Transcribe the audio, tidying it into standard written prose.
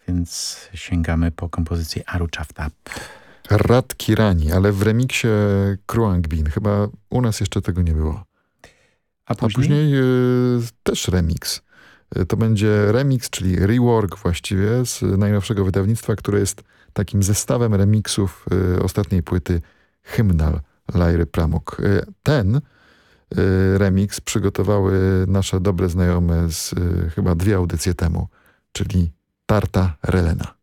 więc sięgamy po kompozycję Aru Chaftab. Rat Kirani, ale w remiksie Kruang Bin. Chyba u nas jeszcze tego nie było. A A później też remix. To będzie remix, czyli rework właściwie z najnowszego wydawnictwa, które jest takim zestawem remiksów ostatniej płyty Hymnal Lyry Pramuk. Ten remix przygotowały nasze dobre znajome z chyba 2 audycje temu, czyli Tarta Relena.